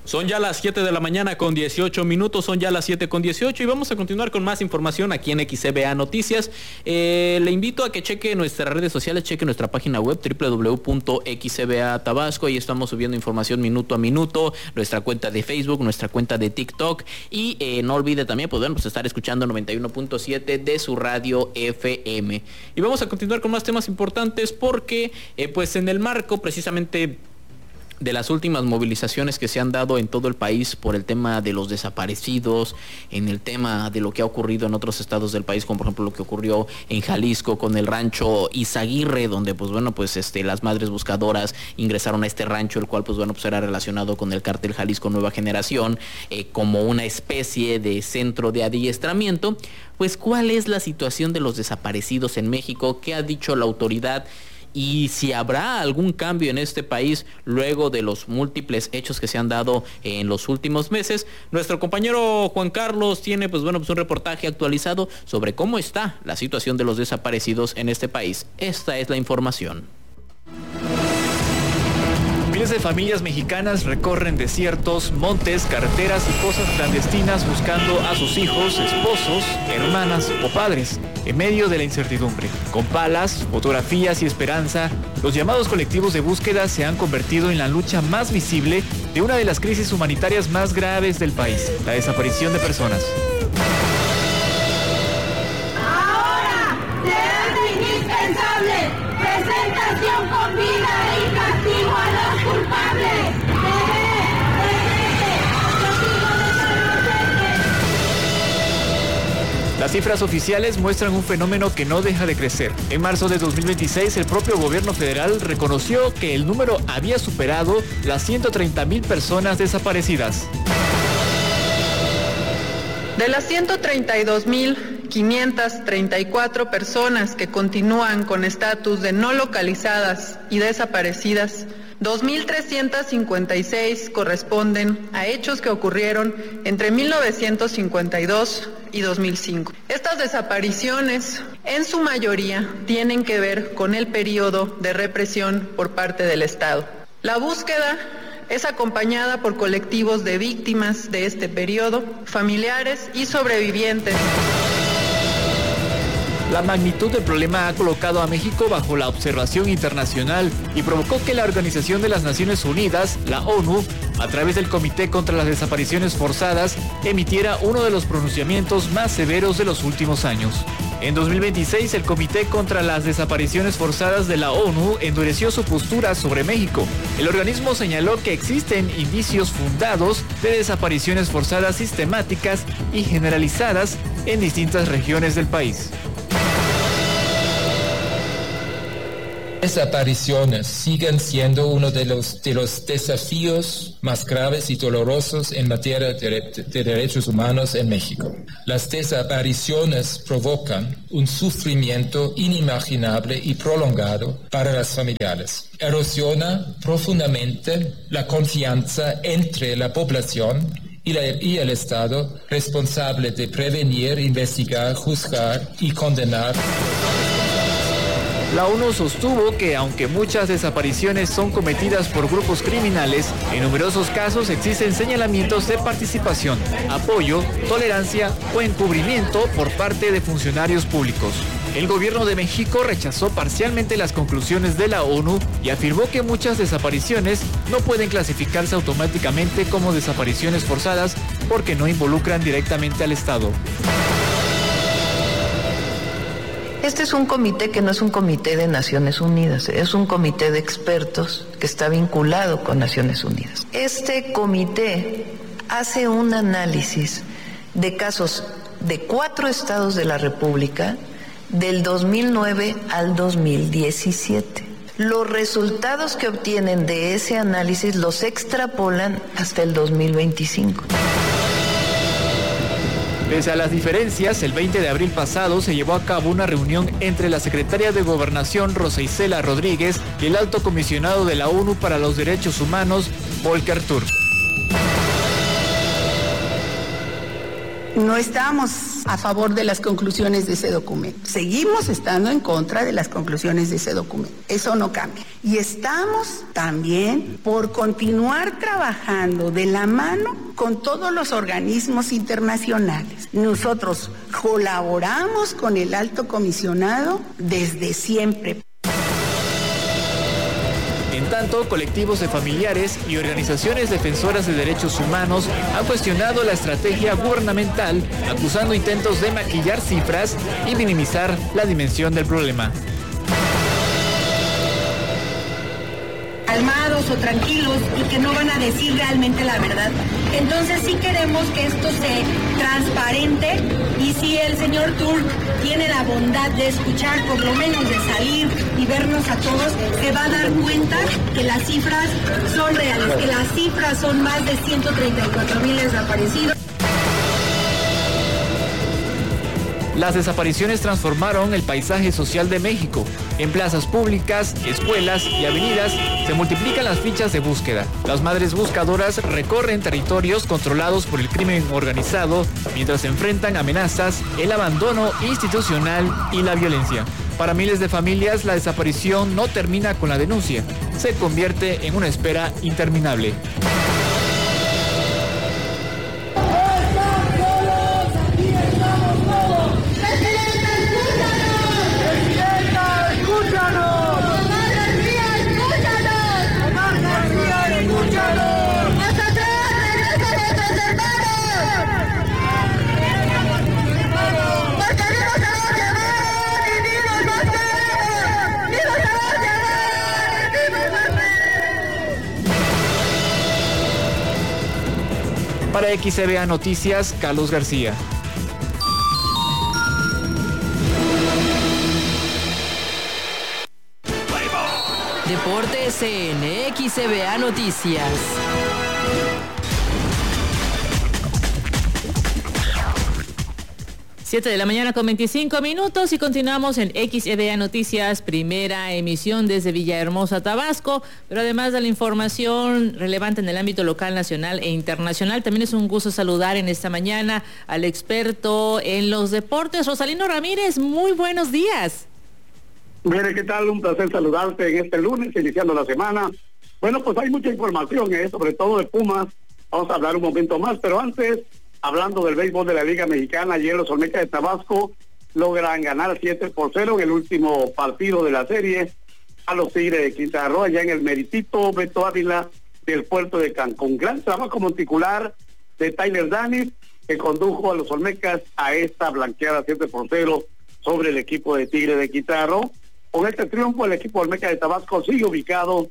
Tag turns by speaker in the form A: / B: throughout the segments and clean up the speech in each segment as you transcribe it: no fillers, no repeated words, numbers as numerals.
A: Son ya las 7 de la mañana con 18 minutos, son ya las 7 con 18 y vamos a continuar con más información aquí en XCBA Noticias. Le invito a que cheque nuestras redes sociales, cheque nuestra página web www.xcba Tabasco, y estamos subiendo información minuto a minuto, nuestra cuenta de Facebook, nuestra cuenta de TikTok y no olvide también pues estar escuchando 91.7 de su radio FM. Y vamos a continuar con más temas importantes porque pues en el marco precisamente de las últimas movilizaciones que se han dado en todo el país por el tema de los desaparecidos, en el tema de lo que ha ocurrido en otros estados del país, como por ejemplo lo que ocurrió en Jalisco con el rancho Izaguirre, donde las madres buscadoras ingresaron a este rancho, el cual era relacionado con el cártel Jalisco Nueva Generación, como una especie de centro de adiestramiento. Pues, ¿cuál es la situación de los desaparecidos en México? ¿Qué ha dicho la autoridad? Y si habrá algún cambio en este país luego de los múltiples hechos que se han dado en los últimos meses. Nuestro compañero Juan Carlos tiene un reportaje actualizado sobre cómo está la situación de los desaparecidos en este país. Esta es la información.
B: Miles de familias mexicanas recorren desiertos, montes, carreteras y fosas clandestinas buscando a sus hijos, esposos, hermanas o padres en medio de la incertidumbre. Con palas, fotografías y esperanza, los llamados colectivos de búsqueda se han convertido en la lucha más visible de una de las crisis humanitarias más graves del país, la desaparición de personas.
C: Ahora se hace indispensable presentación con vida y castigo a los culpables.
B: Las cifras oficiales muestran un fenómeno que no deja de crecer. En marzo de 2026, el propio gobierno federal reconoció que el número había superado las 130,000 personas desaparecidas.
D: De las 132,534 personas que continúan con estatus de no localizadas y desaparecidas, 2,356 corresponden a hechos que ocurrieron entre 1952 y 2005. Estas desapariciones, en su mayoría, tienen que ver con el periodo de represión por parte del Estado. La búsqueda es acompañada por colectivos de víctimas de este periodo, familiares y sobrevivientes.
B: La magnitud del problema ha colocado a México bajo la observación internacional y provocó que la Organización de las Naciones Unidas, la ONU, a través del Comité contra las Desapariciones Forzadas, emitiera uno de los pronunciamientos más severos de los últimos años. En 2026, el Comité contra las Desapariciones Forzadas de la ONU endureció su postura sobre México. El organismo señaló que existen indicios fundados de desapariciones forzadas sistemáticas y generalizadas en distintas regiones del país.
E: Desapariciones siguen siendo uno de los desafíos más graves y dolorosos en materia de derechos humanos en México. Las desapariciones provocan un sufrimiento inimaginable y prolongado para las familiares. Erosiona profundamente la confianza entre la población y el Estado, responsable de prevenir, investigar, juzgar y condenar.
B: La ONU sostuvo que aunque muchas desapariciones son cometidas por grupos criminales, en numerosos casos existen señalamientos de participación, apoyo, tolerancia o encubrimiento por parte de funcionarios públicos. El gobierno de México rechazó parcialmente las conclusiones de la ONU y afirmó que muchas desapariciones no pueden clasificarse automáticamente como desapariciones forzadas porque no involucran directamente al Estado.
F: Este es un comité que no es un comité de Naciones Unidas, es un comité de expertos que está vinculado con Naciones Unidas. Este comité hace un análisis de casos de 4 estados de la República del 2009 al 2017. Los resultados que obtienen de ese análisis los extrapolan hasta el 2025.
B: Pese a las diferencias, el 20 de abril pasado se llevó a cabo una reunión entre la secretaria de Gobernación, Rosa Isela Rodríguez, y el alto comisionado de la ONU para los Derechos Humanos, Volker Turk.
G: No estamos a favor de las conclusiones de ese documento. Seguimos estando en contra de las conclusiones de ese documento. Eso no cambia. Y estamos también por continuar trabajando de la mano con todos los organismos internacionales. Nosotros colaboramos con el Alto Comisionado desde siempre.
B: En tanto, colectivos de familiares y organizaciones defensoras de derechos humanos han cuestionado la estrategia gubernamental, acusando intentos de maquillar cifras y minimizar la dimensión del problema.
H: Calmados o tranquilos y que no van a decir realmente la verdad. Entonces sí queremos que esto se transparente y si el señor Turk tiene la bondad de escuchar, por lo menos de salir y vernos a todos, se va a dar cuenta que las cifras son reales, que las cifras son más de 134,000 desaparecidos.
B: Las desapariciones transformaron el paisaje social de México. En plazas públicas, escuelas y avenidas se multiplican las fichas de búsqueda. Las madres buscadoras recorren territorios controlados por el crimen organizado mientras se enfrentan amenazas, el abandono institucional y la violencia. Para miles de familias, la desaparición no termina con la denuncia. Se convierte en una espera interminable. Para XCBA Noticias, Carlos García.
I: Deportes en XCBA Noticias. Siete de la mañana con 25 minutos y continuamos en XCBA Noticias, primera emisión desde Villahermosa, Tabasco. Pero además de la información relevante en el ámbito local, nacional e internacional, también es un gusto saludar en esta mañana al experto en los deportes, Rosalino Ramírez. Muy buenos días.
J: Mire, ¿qué tal? Un placer saludarte en este lunes, iniciando la semana. Bueno, pues hay mucha información, sobre todo de Pumas. Vamos a hablar un momento más, pero antes, hablando del béisbol de la Liga Mexicana, ayer los Olmecas de Tabasco logran ganar 7-0 en el último partido de la serie a los Tigres de Quintana Roo, allá en el meritito Beto Ávila del puerto de Cancún. Gran trabajo monticular de Tyler Danis, que condujo a los Olmecas a esta blanqueada 7-0 sobre el equipo de Tigres de Quintana Roo. Con este triunfo, el equipo Olmeca de Tabasco sigue ubicado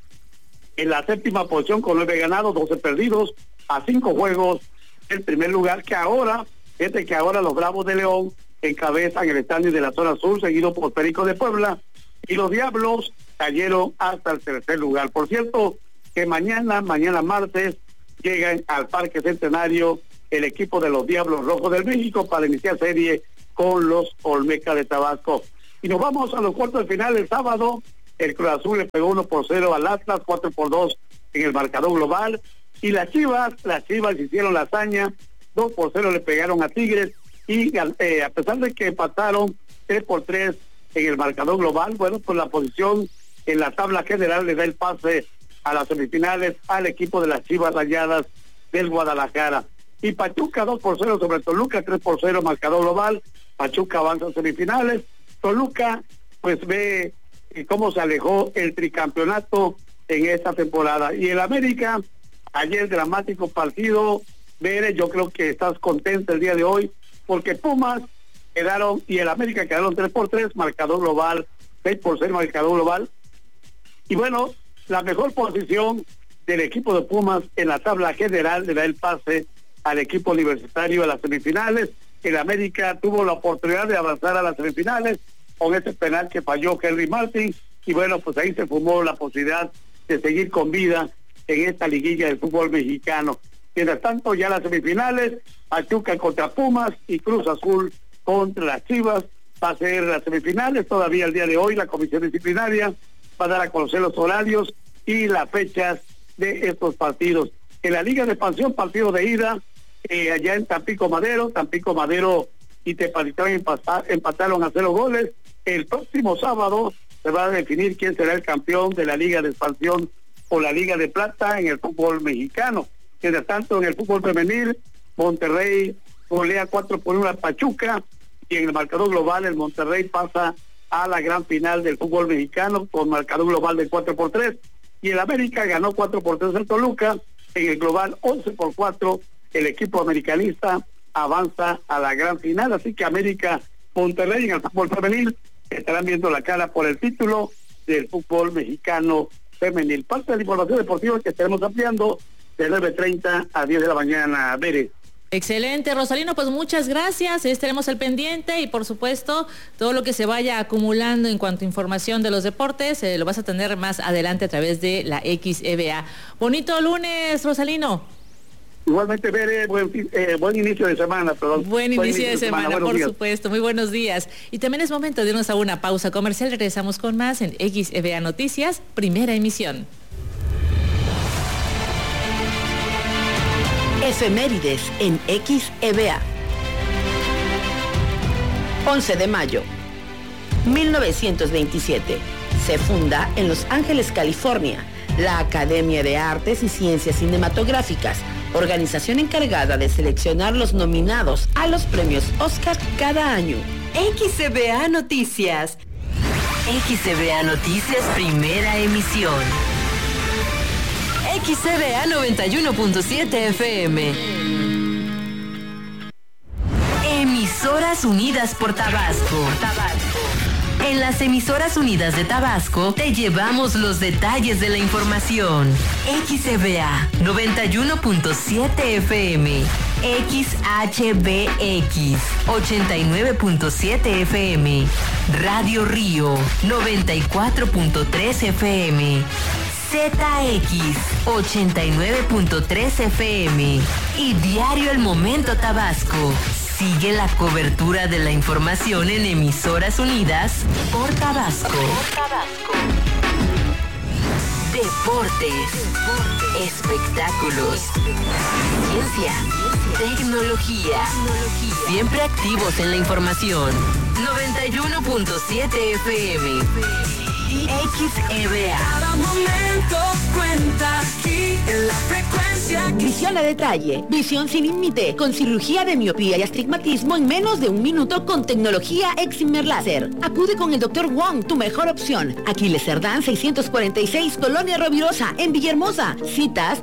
J: en la séptima posición con 9 ganados, 12 perdidos, a 5 juegos el primer lugar, que ahora los Bravos de León encabezan el standing de la zona sur, seguido por Pericos de Puebla, y los Diablos cayeron hasta el tercer lugar. Por cierto, que mañana martes, llegan al Parque Centenario el equipo de los Diablos Rojos del México para iniciar serie con los Olmecas de Tabasco. Y nos vamos a los cuartos de final el sábado. El Cruz Azul le pegó 1-0 al Atlas, 4-2 en el marcador global. Y las Chivas hicieron la hazaña, 2-0 le pegaron a Tigres. Y a pesar de que empataron 3-3 en el marcador global, bueno, pues la posición en la tabla general le da el pase a las semifinales al equipo de las Chivas Rayadas del Guadalajara. Y Pachuca 2-0 sobre Toluca, 3-0 marcador global. Pachuca avanza a semifinales. Toluca pues ve cómo se alejó el tricampeonato en esta temporada. Y el América, ayer dramático partido. Bere, yo creo que estás contento el día de hoy porque Pumas quedaron y el América quedaron 3-3, marcador global, 6-0 marcador global. Y bueno, la mejor posición del equipo de Pumas en la tabla general le da el pase al equipo universitario a las semifinales. El América tuvo la oportunidad de avanzar a las semifinales con ese penal que falló Henry Martin, y bueno, pues ahí se fumó la posibilidad de seguir con vida en esta liguilla del fútbol mexicano. Mientras tanto, ya las semifinales, Pachuca contra Pumas y Cruz Azul contra las Chivas, va a ser las semifinales. Todavía el día de hoy la comisión disciplinaria va a dar a conocer los horarios y las fechas de estos partidos. En la Liga de Expansión, partido de ida, allá en Tampico Madero y Tepatitlán empataron a 0 goles. El próximo sábado se va a definir quién será el campeón de la Liga de Expansión o la Liga de Plata en el fútbol mexicano. Mientras tanto, en el fútbol femenil, Monterrey golea 4-1 a Pachuca, y en el marcador global el Monterrey pasa a la gran final del fútbol mexicano con marcador global de 4-3, y el América ganó 4-3 al Toluca. En el global 11-4, el equipo americanista avanza a la gran final, así que América, Monterrey en el fútbol femenil estarán viendo la cara por el título del fútbol mexicano femenil. Parte de la información deportiva que estaremos ampliando de 9:30 a 10 de la mañana, Bere.
I: Excelente, Rosalino, pues muchas gracias, estaremos al pendiente y por supuesto todo lo que se vaya acumulando en cuanto a información de los deportes lo vas a tener más adelante a través de la XEBA. Bonito lunes, Rosalino.
J: Igualmente, Bere, buen inicio de semana, perdón.
I: Buen inicio de semana, por
J: días.
I: supuesto. Muy buenos días. Y también es momento de irnos a una pausa comercial. Regresamos con más en XEBA Noticias, primera emisión.
K: Efemérides en XEBA. 11 de mayo, 1927. Se funda en Los Ángeles, California, la Academia de Artes y Ciencias Cinematográficas, organización encargada de seleccionar los nominados a los premios Oscar cada año.
L: XEBA Noticias. XEBA Noticias, primera emisión. XEBA 91.7 FM. Emisoras Unidas por Tabasco. En las Emisoras Unidas de Tabasco te llevamos los detalles de la información. XEBA 91.7 FM. XHBX 89.7 FM. Radio Río 94.3 FM. ZX 89.3 FM y Diario El Momento Tabasco. Sigue la cobertura de la información en Emisoras Unidas por Tabasco. Deportes, espectáculos, ciencia, tecnología. Siempre activos en la información. 91.7 FM. XEBA.
M: Cada momento cuenta aquí en la frecuencia.
K: Visión a detalle, visión sin límite, con cirugía de miopía y astigmatismo en menos de 1 minuto con tecnología Excimer Láser. Acude con el Dr. Wong, tu mejor opción. Aquiles Cerdán 646, Colonia Rovirosa, en Villahermosa. Citas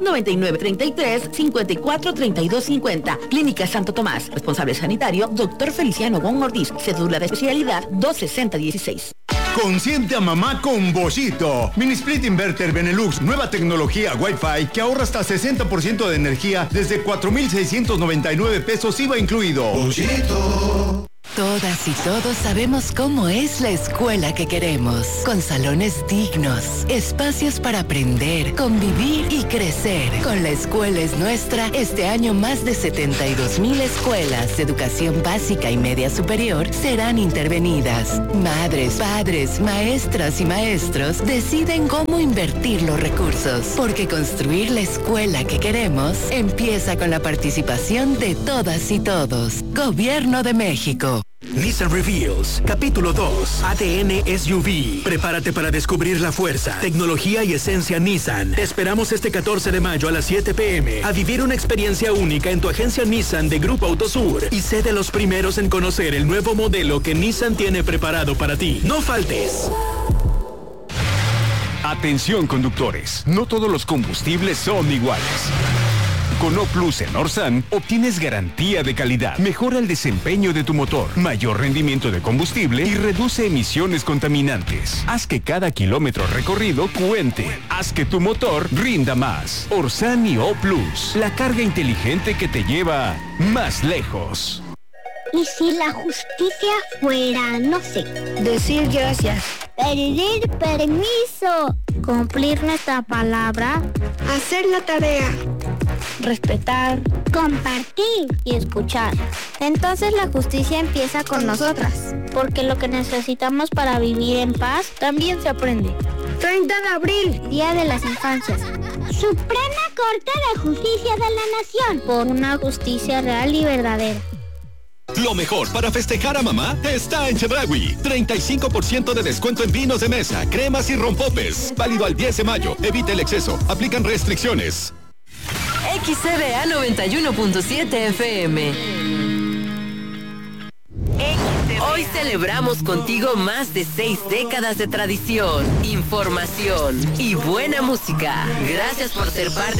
K: 9933-543250. Clínica Santo Tomás. Responsable sanitario, Dr. Feliciano Wong Ortiz. Cédula de especialidad 26016.
N: Consiente a mamá con Boschito. Mini Split Inverter Benelux, nueva tecnología Wi-Fi que ahorra hasta 60% de energía desde 4,699 pesos IVA incluido.
O: Boschito. Todas y todos sabemos cómo es la escuela que queremos, con salones dignos, espacios para aprender, convivir y crecer. Con La Escuela es Nuestra, este año más de 72,000 escuelas de educación básica y media superior serán intervenidas. Madres, padres, maestras y maestros deciden cómo invertir los recursos, porque construir la escuela que queremos empieza con la participación de todas y todos. Gobierno de México.
P: Nissan Reveals, capítulo 2, ADN SUV. Prepárate para descubrir la fuerza, tecnología y esencia Nissan. Te esperamos este 14 de mayo a las 7 p.m. a vivir una experiencia única en tu agencia Nissan de Grupo Autosur y sé de los primeros en conocer el nuevo modelo que Nissan tiene preparado para ti. No faltes.
Q: Atención conductores, no todos los combustibles son iguales. Con O Plus en Orsan obtienes garantía de calidad, mejora el desempeño de tu motor, mayor rendimiento de combustible y reduce emisiones contaminantes. Haz que cada kilómetro recorrido cuente. Haz que tu motor rinda más. Orsan y O Plus, la carga inteligente que te lleva más lejos.
R: ¿Y si la justicia fuera, no sé, decir gracias, pedir permiso, cumplir nuestra palabra, hacer la tarea, respetar, compartir y escuchar? Entonces la justicia empieza con nosotras, porque lo que necesitamos para vivir en paz también se aprende. 30 de abril, Día de las Infancias. Suprema Corte de Justicia de la Nación, por una justicia real y verdadera.
S: Lo mejor para festejar a mamá está en Chedraui. 35% de descuento en vinos de mesa, cremas y rompopes. Válido al 10 de mayo. Evite el exceso. Aplican restricciones.
L: XCBA 91.7 FM. Hoy celebramos contigo más de 6 décadas de tradición, información y buena música. Gracias por ser parte